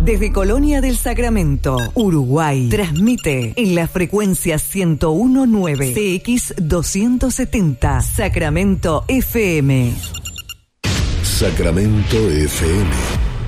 Desde Colonia del Sacramento, Uruguay, transmite en la frecuencia 101.9 CX 270 Sacramento FM. Sacramento FM.